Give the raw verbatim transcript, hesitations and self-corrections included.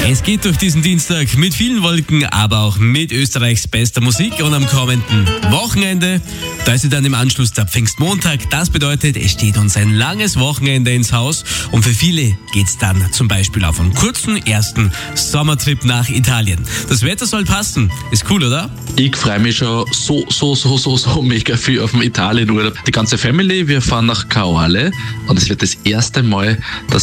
Es geht durch diesen Dienstag mit vielen Wolken, aber auch mit Österreichs bester Musik. Und am kommenden Wochenende, da ist ja dann im Anschluss der Pfingstmontag. Das bedeutet, es steht uns ein langes Wochenende ins Haus. Und für viele geht's dann zum Beispiel auf einen kurzen ersten Sommertrip nach Italien. Das Wetter soll passen. Ist cool, oder? Ich freue mich schon so, so, so, so, so mega viel auf den Italienurlaub. Die ganze Family, wir fahren nach Caorle und es wird das erste Mal, dass